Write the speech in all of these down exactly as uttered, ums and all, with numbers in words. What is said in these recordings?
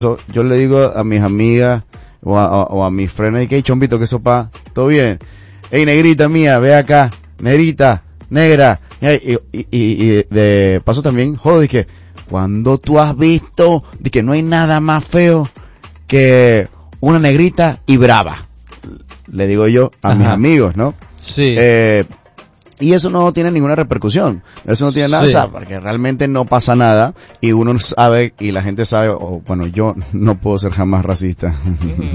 yo le digo a mis amigas o a, o a mis frenos, ¿qué hay, chombito, qué sopa? ¿Todo bien? Ey, negrita mía, ve acá, negrita, negra. Y, y, y, y de paso también, joder, que cuando tú has visto de que no hay nada más feo que una negrita y brava, le digo yo a Ajá. mis amigos, ¿no? Sí. Eh, y eso no tiene ninguna repercusión, eso no tiene nada, sí. o sea, porque realmente no pasa nada y uno sabe y la gente sabe, o bueno, yo no puedo ser jamás racista uh-huh.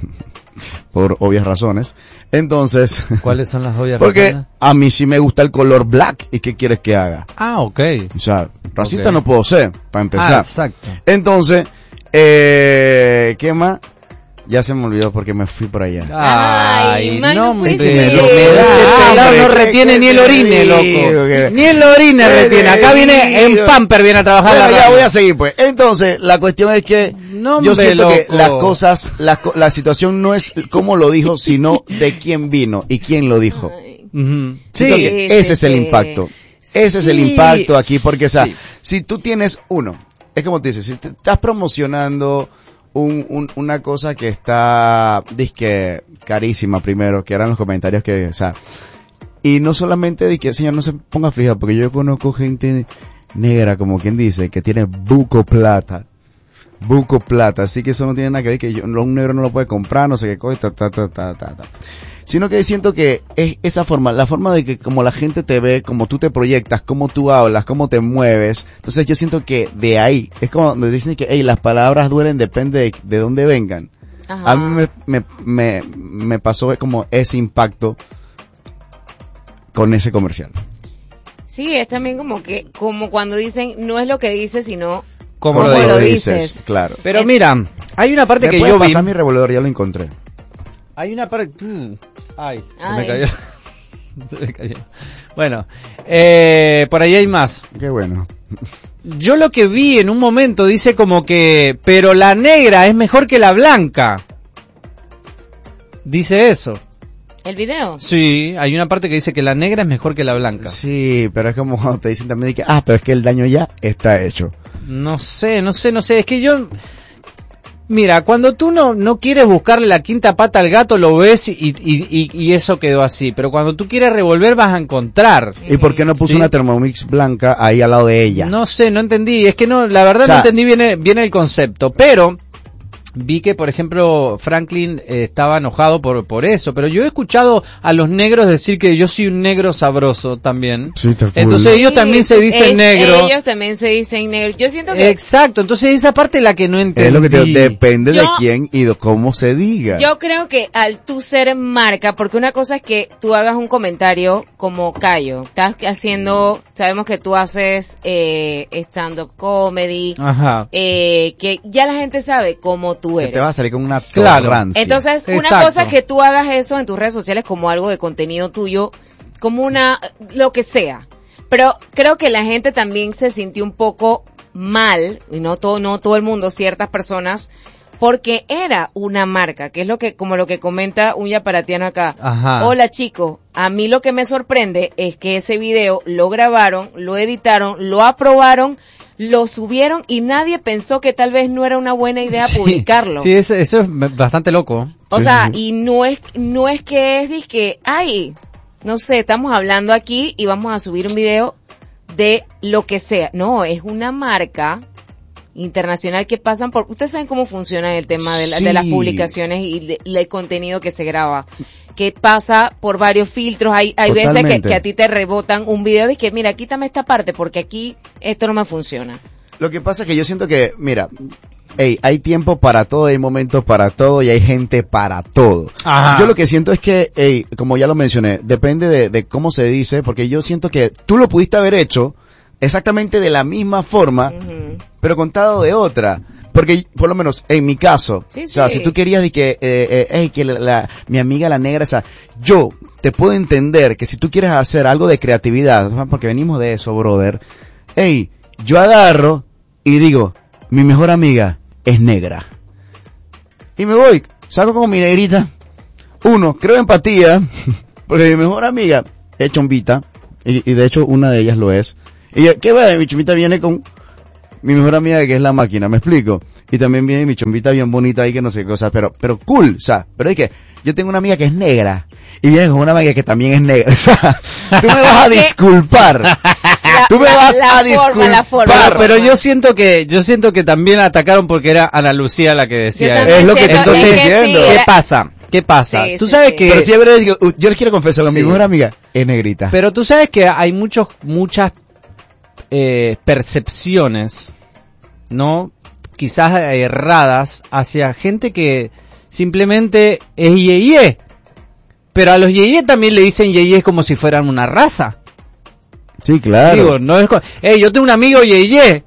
por obvias razones. Entonces, ¿cuáles son las obvias porque razones? Porque a mí sí me gusta el color black y ¿qué quieres que haga? Ah, okay. O sea, racista okay. no puedo ser, para empezar. Ah, exacto. Entonces, eh, ¿qué más? Ya se me olvidó porque me fui por allá. Ay, Ay no me, me, me, me, da no retiene ni el orine, loco. Ni el orine retiene. Acá viene en pamper, viene a trabajar. Bueno, la ya voy a seguir pues. Entonces, la cuestión es que no yo siento loco. que las cosas, la, la situación no es cómo lo dijo, sino de quién vino y quién lo dijo. Uh-huh. Sí, que ese es el impacto. Ese es el impacto aquí, porque, o sea, si tú tienes uno, es como te dices, si te estás promocionando Un, un, una cosa que está, disque, carísima primero, que eran los comentarios que, o sea, y no solamente de que, señor, no se ponga fría, porque yo conozco gente negra, como quien dice, que tiene buco plata, buco plata, así que eso no tiene nada que ver, que yo, un negro no lo puede comprar, no sé qué cosa, ta, ta, ta, ta, ta, ta. Sino que siento que es esa forma, la forma de que como la gente te ve, como tú te proyectas, cómo tú hablas, cómo te mueves. Entonces yo siento que de ahí, es como donde dicen que, hey, las palabras duelen, depende de, de dónde vengan. Ajá. A mí me, me, me, me pasó como ese impacto con ese comercial. Sí, es también como que, como cuando dicen, no es lo que dices, sino como cómo lo, lo dices. dices. Claro. Pero mira, hay una parte que yo vi. pasar mi revolvedor, ya lo encontré. Hay una parte... Ay, se Ay. me cayó. se me cayó. Bueno, eh, por ahí hay más. Qué bueno. Yo lo que vi en un momento dice como que, pero la negra es mejor que la blanca. Dice eso. ¿El video? Sí, hay una parte que dice que la negra es mejor que la blanca. Sí, pero es como cuando te dicen también que, ah, pero es que el daño ya está hecho. No sé, no sé, no sé, es que yo... Mira, cuando tú no no quieres buscarle la quinta pata al gato, lo ves y, y, y, y eso quedó así. Pero cuando tú quieres revolver, vas a encontrar. ¿Y por qué no puso ¿Sí? una Thermomix blanca ahí al lado de ella? No sé, no entendí. Es que no, la verdad o sea, no entendí bien, bien el concepto. Pero vi que, por ejemplo, Franklin eh, estaba enojado por por eso. Pero yo he escuchado a los negros decir que yo soy un negro sabroso también. Sí, está cool. Entonces ellos sí, también se dicen es, negro. Ellos también se dicen negro. Yo siento que... Exacto, entonces esa parte es la que no entendí. Es lo que te depende yo, de quién y de cómo se diga. Yo creo que al tú ser marca, porque una cosa es que tú hagas un comentario como Cayo. Estás haciendo, sabemos que tú haces eh, stand-up comedy. Ajá. Eh, que ya la gente sabe cómo tú eres. Que te vas a salir con una claro. torrancia. Entonces, Exacto. una cosa es que tú hagas eso en tus redes sociales como algo de contenido tuyo, como una, lo que sea. Pero creo que la gente también se sintió un poco mal, y no todo, no todo el mundo, ciertas personas, porque era una marca, que es lo que, como lo que comenta un yaparatiano acá. Ajá. Hola chicos, a mí lo que me sorprende es que ese video lo grabaron, lo editaron, lo aprobaron, lo subieron y nadie pensó que tal vez no era una buena idea sí, publicarlo. Sí, eso, eso es bastante loco. O sí, sea, sí. y no es, no es que es, es que, ay, no sé, estamos hablando aquí y vamos a subir un video de lo que sea. No, es una marca internacional que pasan por... Ustedes saben cómo funciona el tema de, la, sí. de las publicaciones y de, de, el contenido que se graba, que pasa por varios filtros. Hay, hay veces que, que a ti te rebotan un video de que, mira, quítame esta parte porque aquí esto no me funciona. Lo que pasa es que yo siento que, mira, hey, hay tiempo para todo, hay momentos para todo y hay gente para todo. Ajá. Yo lo que siento es que, hey, como ya lo mencioné, depende de, de cómo se dice, porque yo siento que tú lo pudiste haber hecho exactamente de la misma forma, uh-huh. pero contado de otra. Porque, por lo menos, en mi caso, sí, o sea, sí. si tú querías de que, eh, eh, hey, que la, la, mi amiga la negra, o sea, yo te puedo entender que si tú quieres hacer algo de creatividad, porque venimos de eso, brother, hey, yo agarro y digo, mi mejor amiga es negra. Y me voy, salgo con mi negrita. Uno, creo empatía, porque mi mejor amiga es chombita, y, y de hecho una de ellas lo es. Y yo, ¿qué va? Mi chombita viene con mi mejor amiga que es la máquina, ¿me explico? y también viene mi chombita bien bonita ahí que no sé qué cosa, pero, pero cool, o sea, pero es que yo tengo una amiga que es negra, y viene con una amiga que también es negra, o sea, tú me vas a disculpar. La, tú me la, vas la a forma, disculpar. La forma, pero, pero yo siento que, yo siento que también la atacaron porque era Ana Lucía la que decía eso. Es lo que te estoy diciendo. ¿Qué pasa? ¿Qué pasa? Sí, tú sabes sí, que... Pero siempre digo, yo les quiero confesar, sí. mi mejor amiga es negrita. Pero tú sabes que hay muchos, muchas eh, percepciones, ¿no? Quizás erradas hacia gente que simplemente es yeye. Pero a los yeye también le dicen yeye como si fueran una raza. Sí, claro. Digo, no es... Hey, yo tengo un amigo yeye.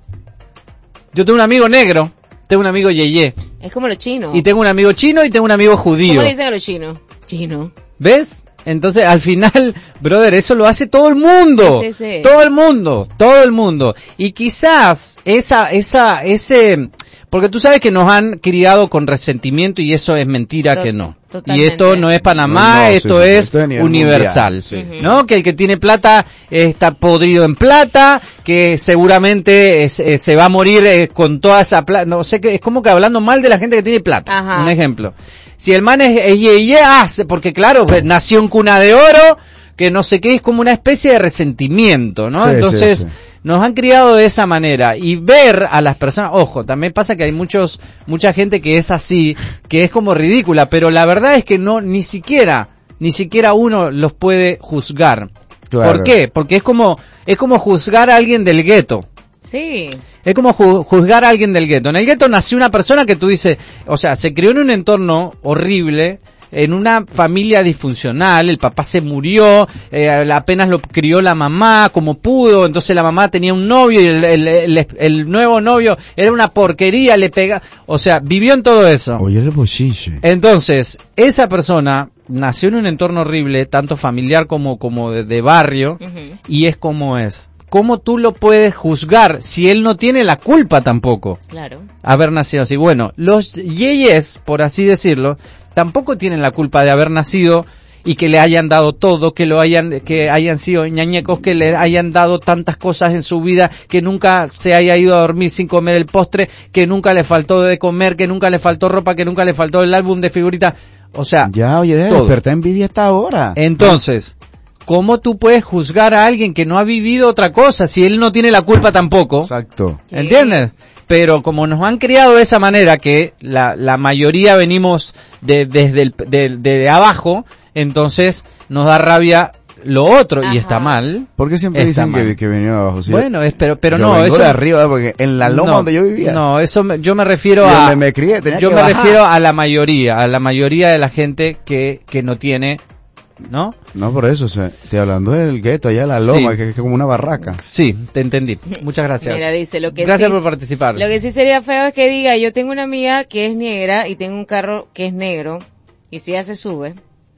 Yo tengo un amigo negro. Tengo un amigo yeye. Es como los chinos. Y tengo un amigo chino y tengo un amigo judío. ¿Cómo le dicen a los chinos? Chino. ¿Ves? Entonces, al final, brother, eso lo hace todo el mundo. Sí, sí, sí. Todo el mundo, todo el mundo. Y quizás esa, esa, ese, porque tú sabes que nos han criado con resentimiento y eso es mentira Tot- que no. Totalmente. Y esto no es Panamá, no, no, esto, sí, sí, es esto es universal, mundial, sí. ¿no? Que el que tiene plata está podrido en plata, que seguramente es, es, se va a morir eh, con toda esa plata. No sé, que es como que hablando mal de la gente que tiene plata. Ajá. Un ejemplo. Si el man es, es ye, ye, ah, porque claro, nació en cuna de oro, que no sé qué, es como una especie de resentimiento, ¿no? Sí, Entonces, sí, sí. nos han criado de esa manera. Y ver a las personas, ojo, también pasa que hay muchos, mucha gente que es así, que es como ridícula, pero la verdad es que no, ni siquiera, ni siquiera uno los puede juzgar. Claro. ¿Por qué? Porque es como, es como juzgar a alguien del gueto. Sí. Es como ju- juzgar a alguien del gueto. En el gueto nació una persona que tú dices, o sea, se crió en un entorno horrible, en una familia disfuncional, el papá se murió, eh, apenas lo crió la mamá como pudo, entonces la mamá tenía un novio y el, el, el, el nuevo novio era una porquería, le pega, o sea, vivió en todo eso. Oye, el bochinche. Entonces, esa persona nació en un entorno horrible, tanto familiar como, como de, de barrio, uh-huh. y es como es. ¿Cómo tú lo puedes juzgar si él no tiene la culpa tampoco? Claro. Haber nacido así. Bueno, los yeyes, por así decirlo, tampoco tienen la culpa de haber nacido y que le hayan dado todo, que lo hayan, que hayan sido ñañecos, que le hayan dado tantas cosas en su vida, que nunca se haya ido a dormir sin comer el postre, que nunca le faltó de comer, que nunca le faltó ropa, que nunca le faltó el álbum de figuritas. O sea, ya, oye, de despertar envidia hasta ahora. Entonces, ¿cómo tú puedes juzgar a alguien que no ha vivido otra cosa si él no tiene la culpa tampoco? Exacto. ¿Entiendes? Pero como nos han criado de esa manera, que la, la mayoría venimos de, desde el, de, de abajo, entonces nos da rabia lo otro. Ajá. Y está mal. ¿Por qué siempre dicen que, que venía de abajo? ¿Sí? Bueno, es, pero, pero yo no, vengo eso... de arriba, porque en la loma no, donde yo vivía. No, eso me, yo me refiero a... Me, me crié, tenía yo que me bajar. refiero a la mayoría, a la mayoría de la gente que, que no tiene... ¿No? No, por eso, o sea, estoy hablando del gueto, allá la loma, sí. que, que es como una barraca. Sí, te entendí. Muchas gracias. Mira, dice, lo que gracias sí, por participar. Lo que sí sería feo es que diga, yo tengo una amiga que es negra y tengo un carro que es negro, y si ella se sube,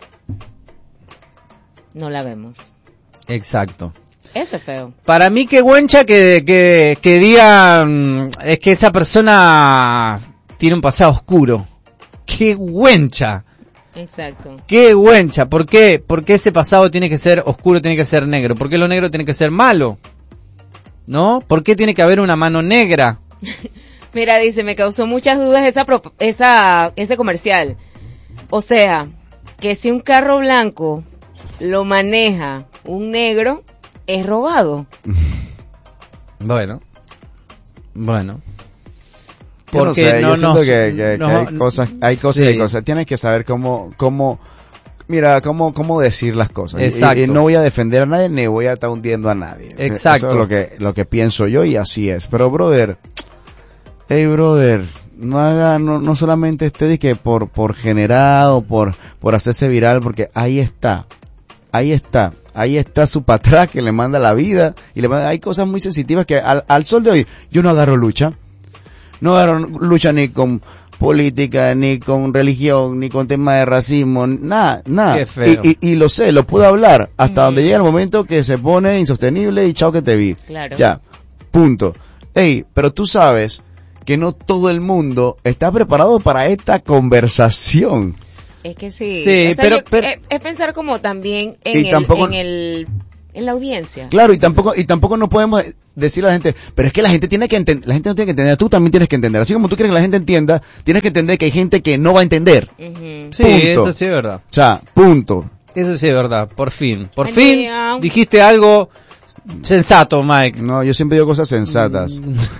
no la vemos. Exacto. Eso es feo. Para mí, qué güencha que, que, que digan, es que esa persona tiene un pasado oscuro. Qué güencha. Exacto. Qué güencha. ¿Por qué? Porque ese pasado tiene que ser oscuro, tiene que ser negro. ¿Por qué lo negro tiene que ser malo? ¿No? ¿Por qué tiene que haber una mano negra? Mira, dice, me causó muchas dudas esa, pro, esa ese comercial. O sea, que si un carro blanco lo maneja un negro, es robado. Bueno. Bueno. Porque yo no sé, no yo siento nos, que, que, no, que hay cosas, hay cosas sí. y cosas. Tienes que saber cómo, cómo, mira, cómo, cómo decir las cosas. Exacto. Y, y no voy a defender a nadie ni voy a estar hundiendo a nadie. Exacto. Eso es lo que, lo que pienso yo y así es. Pero brother, hey brother, no haga, no, no solamente esté de que por, por generado, por, por hacerse viral, porque ahí está, ahí está. Ahí está su patrón que le manda la vida y le manda, hay cosas muy sensitivas que al, al sol de hoy yo no agarro lucha. No agarro lucha ni con política, ni con religión, ni con tema de racismo, nada, nada. Qué feo. Y, y, y lo sé, lo puedo hablar hasta mm. donde llega el momento que se pone insostenible y chao que te vi. Claro. Ya, punto. Ey, pero tú sabes que no todo el mundo está preparado para esta conversación. Es que sí. Sí, o sea, pero, yo, pero... Es, es pensar como también en, el, tampoco, en el... en la audiencia. Claro, y tampoco, y tampoco no podemos, decirle a la gente, pero es que la gente tiene que entender, la gente no tiene que entender, tú también tienes que entender. Así como tú quieres que la gente entienda, tienes que entender que hay gente que no va a entender. Uh-huh. Sí, punto. eso sí es verdad. O sea, punto. Eso sí es verdad, por fin. Por Buen fin día. dijiste algo sensato, Mike. No, yo siempre digo cosas sensatas.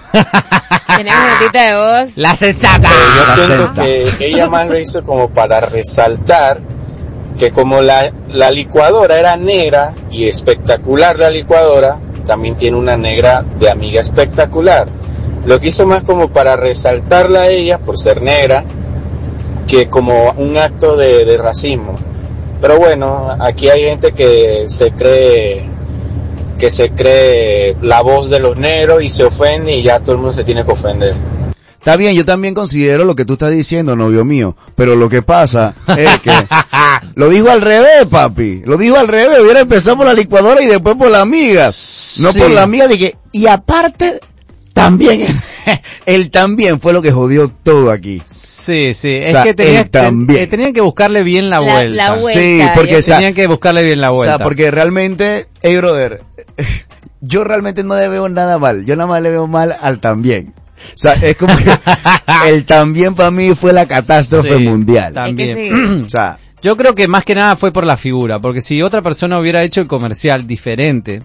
Tenemos notita de voz. La sensata. Eh, yo La siento sensata. que ella más lo hizo como para resaltar que como la, la licuadora era negra y espectacular la licuadora, también tiene una negra de amiga espectacular. Lo que hizo más como para resaltarla a ella por ser negra que como un acto de, de racismo. Pero bueno, aquí hay gente que se cree que se cree la voz de los negros y se ofende y ya todo el mundo se tiene que ofender. Está bien, yo también considero lo que tú estás diciendo, novio mío, pero lo que pasa es que lo dijo al revés, papi. Lo dijo al revés, hubiera empezado por la licuadora y después por la amiga. No Sí. por la amiga, dije, y aparte, también, él también fue lo que jodió todo aquí. Sí, sí, es O sea, que tenían, él también. eh, tenían que buscarle bien la, La- vuelta. la vuelta. Sí, porque, yo- o sea, Tenían que buscarle bien la o vuelta. sea, porque realmente, hey brother, yo realmente no le veo nada mal, yo nada más le veo mal al también. O sea, es como que el también para mí fue la catástrofe Sí, mundial. también. Es que sí. O sea, Yo creo que más que nada fue por la figura, porque si otra persona hubiera hecho el comercial diferente,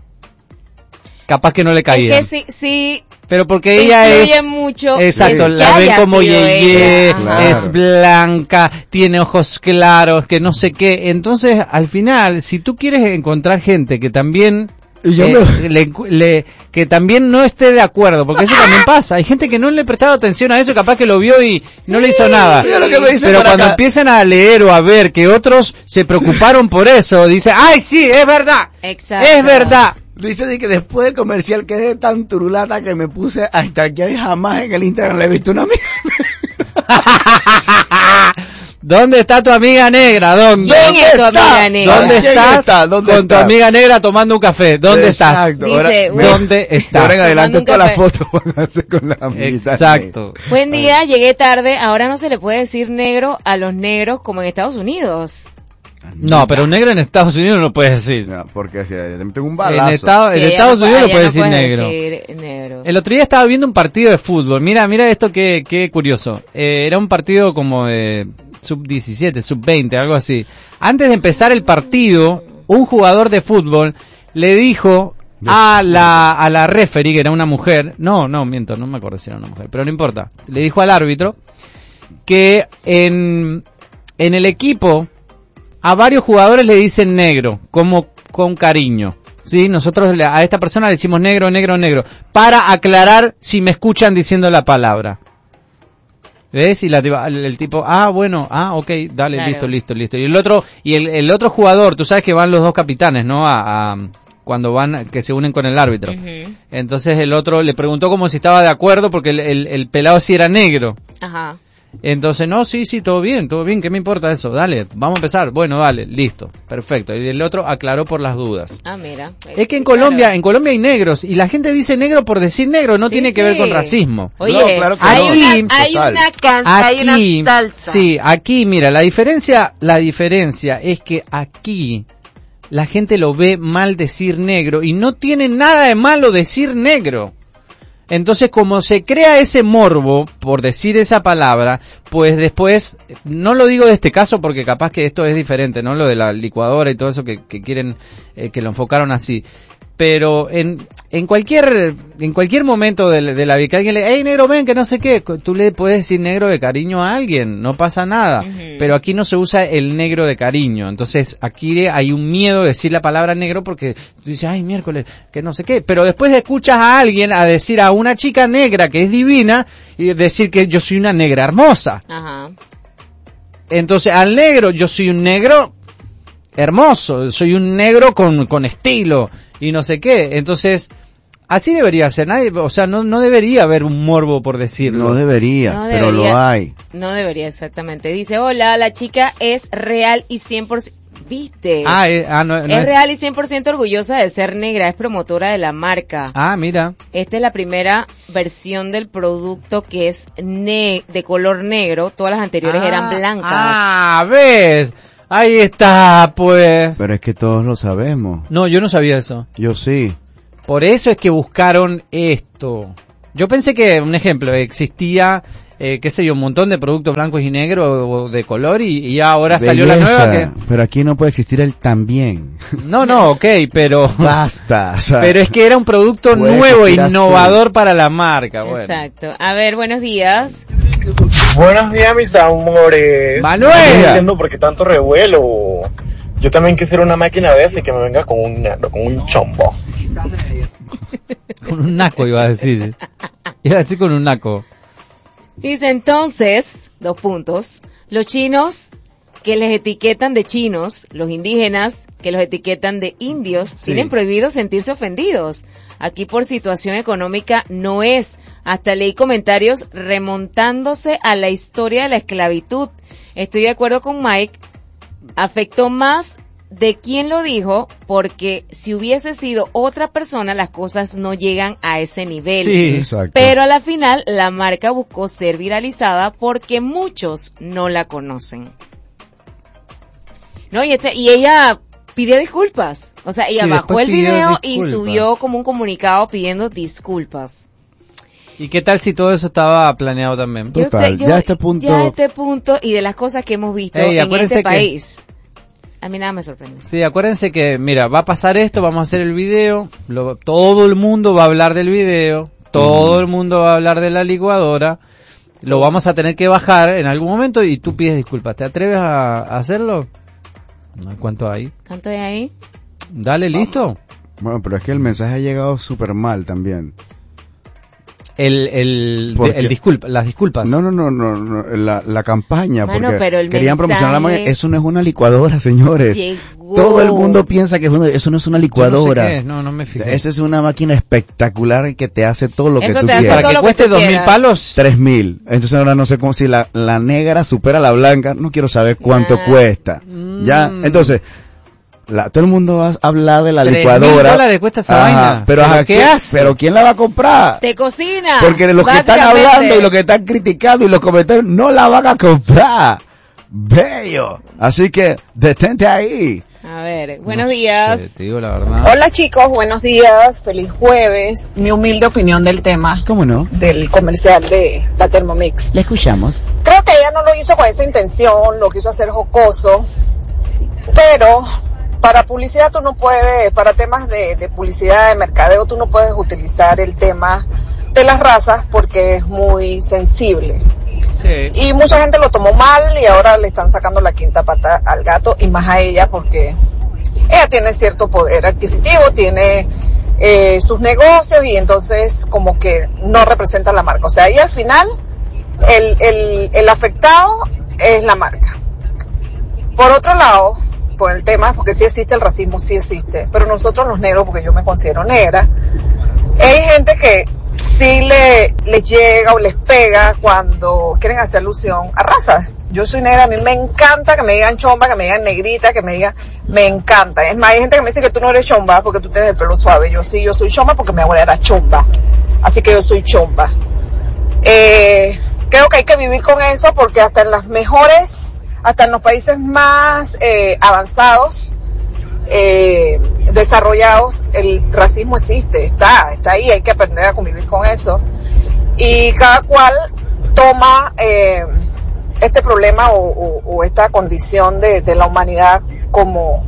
capaz que no le caía. Es que sí, sí. Pero porque ella influye es... mucho. Exacto, es que la ven haya como sido yeye, ella. Claro. es blanca, tiene ojos claros, que no sé qué. Entonces, al final, si tú quieres encontrar gente que también... Y yo eh, me- le- le- que también no esté de acuerdo, porque eso también pasa. Hay gente que no le ha prestado atención a eso, capaz que lo vio y no le hizo nada. mira lo que me dice Pero por cuando acá. empiezan a leer o a ver que otros se preocuparon por eso, dice, ¡ay, sí, es verdad! Exacto. ¡Es verdad! dice de que después del comercial quedé tan turulata que me puse hasta que jamás en el Instagram le he visto una amiga. ¿Dónde está tu amiga negra? ¿Dónde? ¿Quién es tu está? amiga negra? ¿Dónde ¿Quién estás está? ¿Dónde con tu está? amiga negra tomando un café? ¿Dónde estás? Exacto. Dice, Ahora, bueno, ¿Dónde de ahora estás? en adelante Tomando un todas las café. fotos van a ser con la amiguita. Exacto. Buen día, llegué tarde. Ahora no se le puede decir negro a los negros como en Estados Unidos. No, pero un negro en Estados Unidos no puede decir. No, porque si le meten un En, balazo. Estado- en Sí, Estados allá Unidos no- no puede allá decir no puedes negro. decir negro. El otro día estaba viendo un partido de fútbol. Mira, mira esto que, qué curioso. Eh, era un partido como de sub diecisiete, sub veinte, algo así. Antes de empezar el partido, un jugador de fútbol le dijo a la, a la referee, que era una mujer, no, no, miento, no me acuerdo si era una mujer, pero no importa. Le dijo al árbitro que en, en el equipo a varios jugadores le dicen negro, como con cariño. Sí, nosotros le- a esta persona le decimos negro, negro, negro, para aclarar si me escuchan diciendo la palabra. ¿Ves? Y la, tipa- el, el tipo, ah, bueno, ah, ok, dale, Claro. listo, listo, listo. Y el otro, y el, el otro jugador, tú sabes que van los dos capitanes, ¿no? A, a- cuando van, que se unen con el árbitro. Ujú. Entonces el otro le preguntó como si estaba de acuerdo porque el, el, el pelado sí era negro. Ajá. Entonces, no, sí, sí, todo bien, todo bien, ¿qué me importa eso? Dale, vamos a empezar. Bueno, dale, listo, perfecto. Y el otro aclaró por las dudas. Ah, mira. Es que en Claro. Colombia, en Colombia hay negros y la gente dice negro por decir negro, no Sí, tiene que sí. ver con racismo. Oye, No, claro que hay, no. una, Aquí, hay total. una can- hay Aquí, una salsa. sí, aquí, mira, la diferencia, la diferencia es que aquí la gente lo ve mal decir negro y no tiene nada de malo decir negro. Entonces, como se crea ese morbo por decir esa palabra, pues después, no lo digo de este caso porque capaz que esto es diferente, ¿no? Lo de la licuadora y todo eso que, que quieren, eh, que lo enfocaron así. Pero en, en cualquier, en cualquier momento de, de la vida que alguien le, hey negro ven que no sé qué, tú le puedes decir negro de cariño a alguien, no pasa nada. Ujú. Pero aquí no se usa el negro de cariño. Entonces aquí hay un miedo de decir la palabra negro porque tú dices, ay miércoles, que no sé qué. Pero después escuchas a alguien a decir a una chica negra que es divina y decir que yo soy una negra hermosa. Ajá. Entonces al negro, yo soy un negro hermoso, soy un negro con, con estilo y no sé qué. Entonces, así debería ser. Nadie, o sea, no, no debería haber un morbo por decirlo. No debería, No pero debería. lo hay. No debería, exactamente. Dice, hola, la chica es real y cien por ciento... ¿Viste? Ah, eh, ah, no, no es, es- real y cien por ciento orgullosa de ser negra, es promotora de la marca. Ah, mira. Esta es la primera versión del producto que es ne de color negro, todas las anteriores Ah, eran blancas. Ah, ves. Ahí está, pues. Pero es que todos lo sabemos. No, yo no sabía eso. Yo sí. Por eso es que buscaron esto. Yo pensé que, un ejemplo, existía, eh, qué sé yo, un montón de productos blancos y negros o de color y, y ahora Belleza, salió la nueva que... Pero aquí no puede existir el también. No, no, ok, pero... Basta. O sea, pero es que era un producto nuevo e innovador para la marca. Bueno. Exacto. A ver, buenos días. Buenos días, mis amores. Manuel. No entiendo por qué tanto revuelo. Yo también quisiera una máquina de esa y que me venga con un, con un chombo. Con un naco iba a decir. Iba a decir con un naco. Dice entonces, dos puntos, los chinos que les etiquetan de chinos, los indígenas que los etiquetan de indios, sí. tienen prohibido sentirse ofendidos. Aquí por situación económica no es. Hasta leí comentarios remontándose a la historia de la esclavitud. Estoy de acuerdo con Mike, afectó más de quién lo dijo, porque si hubiese sido otra persona, las cosas no llegan a ese nivel. Sí, exacto. Pero a la final, la marca buscó ser viralizada porque muchos no la conocen. No, y, este, y ella pidió disculpas. O sea, ella sí, bajó el video y disculpas. subió como un comunicado pidiendo disculpas. ¿Y qué tal si todo eso estaba planeado también? Total, yo, yo, ya a este punto... Ya a este punto y de las cosas que hemos visto Ey, en este que... país. A mí nada me sorprende. Sí, acuérdense que, mira, va a pasar esto, vamos a hacer el video, lo, todo el mundo va a hablar del video, todo mm. el mundo va a hablar de la licuadora, lo vamos a tener que bajar en algún momento y tú pides disculpas. ¿Te atreves a, a hacerlo? ¿Cuánto hay? ¿Cuánto hay ahí? Dale, ¿listo? Bueno, pero es que el mensaje ha llegado súper mal también. El, el, de, el disculpa, las disculpas. No, no, no, no, no la, la campaña, bueno, porque pero el querían promocionar la marca. Eso no es una licuadora, señores. Llegó. Todo el mundo piensa que es una, eso no es una licuadora. No, sé qué es, no, no me fijé. Esa es una máquina espectacular que te hace todo lo eso que tú te hace quieras. Para que cueste dos mil palos. Tres mil. Entonces ahora no sé cómo si la, la negra supera a la blanca. No quiero saber cuánto nah. cuesta. Mm. Ya, entonces. La, todo el mundo va a hablar de la licuadora. tres mil dólares cuesta esa Ajá, vaina. Pero, ¿Pero ajá, qué ¿qué, hace? pero ¿quién la va a comprar? Te cocina. Porque los que están hablando y los que están criticando y los comentarios no la van a comprar. Bello. Así que detente ahí. A ver, buenos no días. Sé, te digo la verdad. Hola chicos, buenos días, feliz jueves. Mi humilde opinión del tema. ¿Cómo no? Del comercial de la Thermomix. Le escuchamos. Creo que ella no lo hizo con esa intención, lo quiso hacer jocoso, pero para publicidad tú no puedes, para temas de, de publicidad, de mercadeo, tú no puedes utilizar el tema de las razas porque es muy sensible. Sí. Y mucha gente lo tomó mal y ahora le están sacando la quinta pata al gato y más a ella porque ella tiene cierto poder adquisitivo, tiene eh, sus negocios y entonces como que no representa la marca. O sea, ahí al final el, el, el afectado es la marca. Por otro lado, por el tema, porque sí existe el racismo, sí existe, pero nosotros los negros, porque yo me considero negra, hay gente que sí le, les llega o les pega cuando quieren hacer alusión a razas. Yo soy negra, a mí me encanta que me digan chomba, que me digan negrita, que me digan, me encanta. Es más, hay gente que me dice que tú no eres chomba porque tú tienes el pelo suave. Yo sí, yo soy chomba porque mi abuela era chomba. Así que yo soy chomba. Eh, creo que hay que vivir con eso porque hasta en las mejores, hasta en los países más eh, avanzados, eh, desarrollados, el racismo existe, está, está ahí, hay que aprender a convivir con eso. Y cada cual toma eh, este problema o, o, o esta condición de, de la humanidad como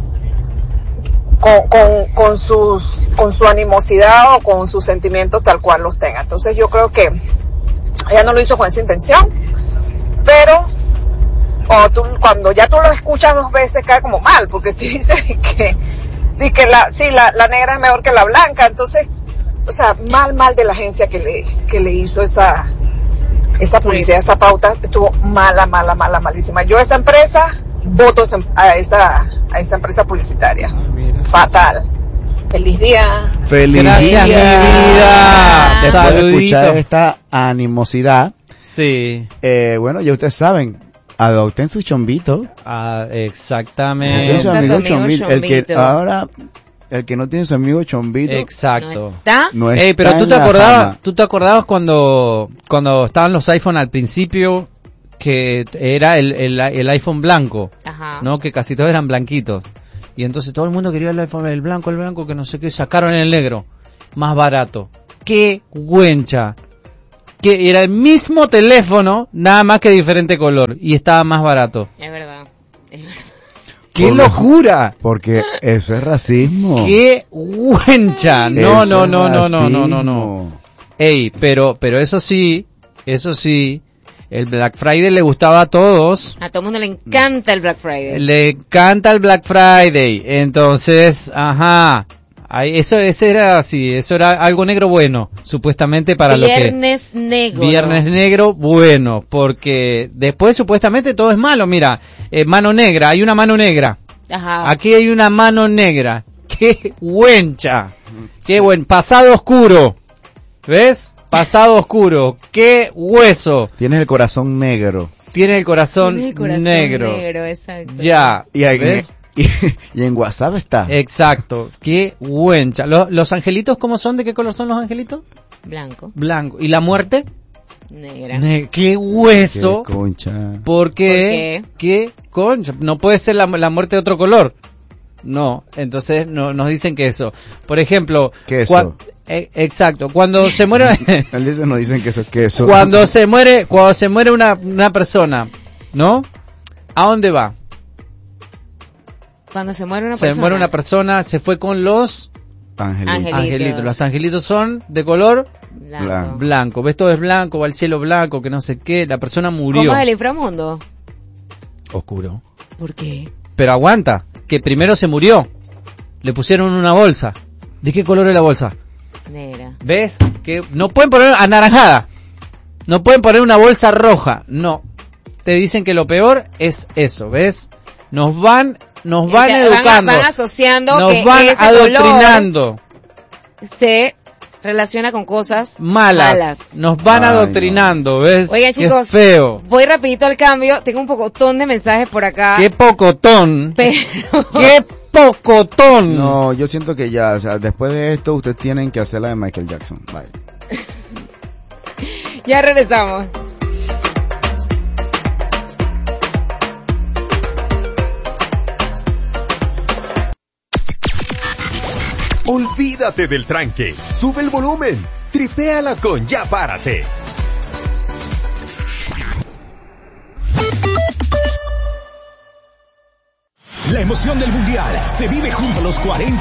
con, con, con sus con su animosidad o con sus sentimientos tal cual los tenga. Entonces yo creo que ella no lo hizo con esa intención, pero cuando, tú, cuando ya tú lo escuchas dos veces cae como mal, porque si dice que, y que la, sí, la, la negra es mejor que la blanca, entonces, o sea, mal, mal de la agencia que le, que le hizo esa, esa publicidad, esa pauta, estuvo mala, mala, mala, malísima. Yo a esa empresa, voto a esa, a esa empresa publicitaria. Fatal. Feliz día. Feliz Gracias, día. mi vida. Después de escuchar esta animosidad, sí. Eh, bueno, ya ustedes saben, adopten su chombito. Ah, exactamente. Adopten su amigo chombito. El que ahora, el que no tiene su amigo chombito. Exacto. ¿No está? No Ey, está pero tú en te la acordabas, fama. tú te acordabas cuando, cuando estaban los iPhone al principio, que era el, el, el iPhone blanco, Ajá. ¿no? Que casi todos eran blanquitos. Y entonces todo el mundo quería el iPhone, el blanco, el blanco, que no sé qué, sacaron el negro. más barato. ¡Qué huencha! Que era el mismo teléfono, nada más que diferente color, y estaba más barato. Es verdad, es verdad. ¡Qué locura! Porque eso es racismo. ¡Qué huencha! No, no, no, no, no, no, no, no. Ey, pero, pero eso sí, eso sí, el Black Friday le gustaba a todos. A todo el mundo le encanta el Black Friday. Le encanta el Black Friday. Entonces, ajá. Ay, eso, ese era así, eso era algo negro bueno, supuestamente para lo que... Viernes negro. Viernes negro bueno, porque después supuestamente todo es malo. Mira, eh, mano negra, hay una mano negra. Ajá. Aquí hay una mano negra. ¡Qué huencha! ¡Qué buen! Pasado oscuro. ¿Ves? Pasado oscuro. ¡Qué hueso! Tienes el corazón negro. Tiene el corazón, Tiene el corazón negro. negro, exacto. Ya. Y hay, ¿ves? Y, y en WhatsApp está. Exacto. Qué huencha. ¿Los, los angelitos cómo son? ¿De qué color son los angelitos? Blanco. Blanco. ¿Y la muerte? Negra. Ne- qué hueso. Qué concha. Porque, ¿Por qué concha. No puede ser la, la muerte de otro color. No. Entonces no, nos dicen que eso. Por ejemplo. Queso. cua- eh, exacto. Cuando se muere. Él dice, nos dicen que eso es queso. cuando se muere, cuando se muere una, una persona, ¿no? ¿A dónde va? Cuando se muere una se persona. muere una persona, se fue con los Angelito. Angelitos. angelitos. Los angelitos son de color Blanco. blanco. ¿Ves? Todo es blanco, va el cielo blanco, que no sé qué. La persona murió. ¿Cómo es el inframundo? Oscuro. ¿Por qué? Pero aguanta, que primero se murió. Le pusieron una bolsa. ¿De qué color es la bolsa? Negra. ¿Ves? Que no pueden poner anaranjada. No pueden poner una bolsa roja. No. Te dicen que lo peor es eso, ¿ves? Nos van, nos van O sea, educando. Van, van asociando nos que van ese adoctrinando. color se relaciona con cosas Malas. malas. Nos van Ay, adoctrinando, ¿ves? Oigan, Qué chicos, feo. voy rapidito al cambio. Tengo un pocotón de mensajes por acá. Qué pocotón. Pero Qué pocotón. No, yo siento que ya, o sea, después de esto ustedes tienen que hacer la de Michael Jackson. Bye. ya regresamos. Olvídate del tranque, sube el volumen, tripéala con Ya Párate. La emoción del mundial se vive junto a los cuarenta